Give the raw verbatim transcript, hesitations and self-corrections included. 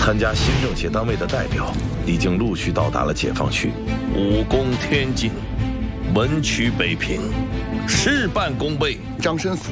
参加新政协单位的代表已经陆续到达了解放区。 武功天津，文曲北平，事半功倍。 张申府